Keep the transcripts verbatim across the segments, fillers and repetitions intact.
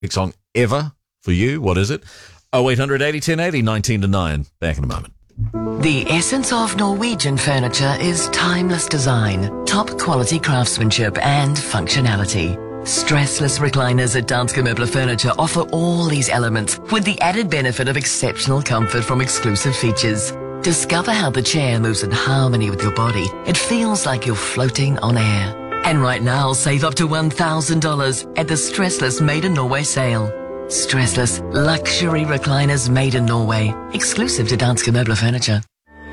song ever for you. What is it? oh eight hundred eighty ten eighty, nineteen to nine. Back in a moment. The essence of Norwegian furniture is timeless design, top quality craftsmanship and functionality. Stressless recliners at Danske Møbler Furniture offer all these elements with the added benefit of exceptional comfort from exclusive features. Discover how the chair moves in harmony with your body. It feels like you're floating on air. And right now, save up to one thousand dollars at the Stressless Made in Norway sale. Stressless luxury recliners made in Norway, exclusive to Danske Møbler Furniture.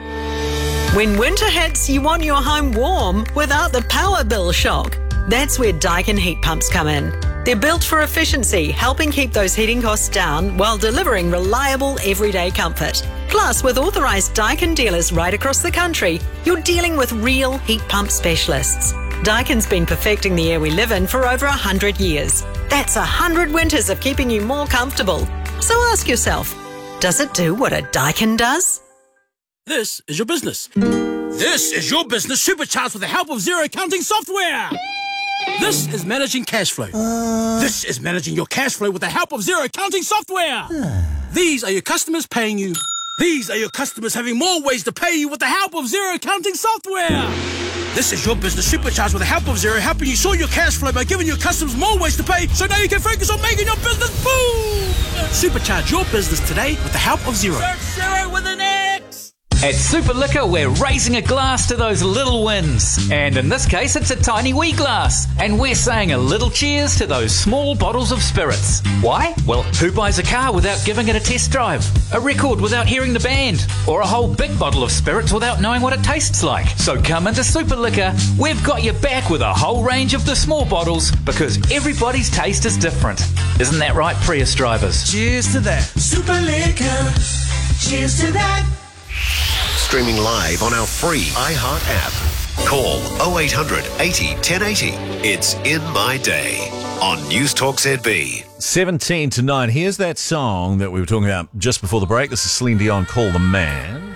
When winter hits, you want your home warm without the power bill shock. That's where Daikin heat pumps come in. They're built for efficiency, helping keep those heating costs down while delivering reliable everyday comfort. Plus, with authorised Daikin dealers right across the country, you're dealing with real heat pump specialists. Daikin's been perfecting the air we live in for over one hundred years. That's one hundred winters of keeping you more comfortable. So ask yourself, does it do what a Daikin does? This is your business. This is your business supercharged with the help of Xero accounting software. This is managing cash flow. Uh... This is managing your cash flow with the help of Xero accounting software. These are your customers paying you. These are your customers having more ways to pay you with the help of Xero accounting software. This is your business supercharged with the help of Xero, helping you sort your cash flow by giving your customers more ways to pay, so now you can focus on making your business boom! Supercharge your business today with the help of Xero. Search Xero with an X! At Super Liquor, we're raising a glass to those little wins. And in this case, it's a tiny wee glass. And we're saying a little cheers to those small bottles of spirits. Why? Well, who buys a car without giving it a test drive? A record without hearing the band? Or a whole big bottle of spirits without knowing what it tastes like? So come into Super Liquor. We've got your back with a whole range of the small bottles because everybody's taste is different. Isn't that right, Prius drivers? Cheers to that. Super Liquor. Cheers to that. Streaming live on our free iHeart app. Call oh eight hundred eighty ten eighty. It's In My Day on News Talk Z B. seventeen to nine. Here's that song that we were talking about just before the break. This is Celine Dion, Call the Man.